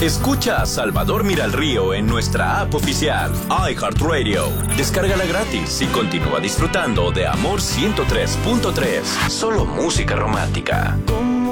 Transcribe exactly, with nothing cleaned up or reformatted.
Escucha a Salvador Miralrío en nuestra app oficial, iHeartRadio. Descárgala gratis y continúa disfrutando de Amor ciento tres punto tres. Solo música romántica.